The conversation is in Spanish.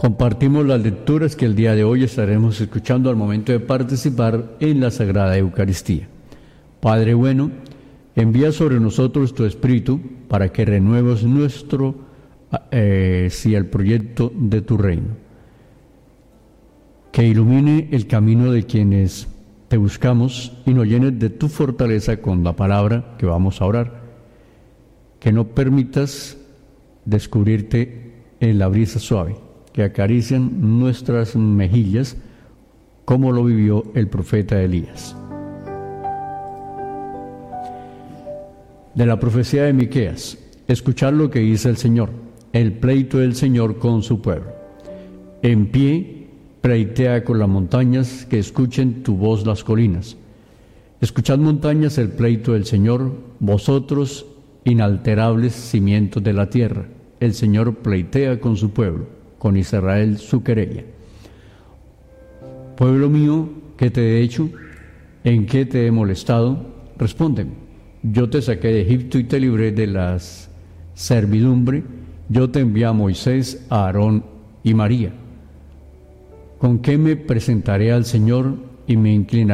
Compartimos las lecturas que el día de hoy estaremos escuchando al momento de participar en la Sagrada Eucaristía. Padre bueno, envía sobre nosotros tu Espíritu para que renueves el proyecto de tu reino. Que ilumine el camino de quienes te buscamos y nos llenes de tu fortaleza con la palabra que vamos a orar. Que no permitas descubrirte en la brisa suave, que acarician nuestras mejillas, como lo vivió el profeta Elías. De la profecía de Miqueas: escuchad lo que dice el Señor, el pleito del Señor con su pueblo. En pie, pleitea con las montañas, que escuchen tu voz las colinas. Escuchad, montañas, el pleito del Señor, vosotros inalterables cimientos de la tierra. El Señor pleitea con su pueblo, con Israel su querella. Pueblo mío, ¿qué te he hecho? ¿En qué te he molestado? Respóndeme. Yo te saqué de Egipto y te libré de la servidumbre. Yo te envié a Moisés, a Aarón y María. ¿Con qué me presentaré al Señor y me inclinaré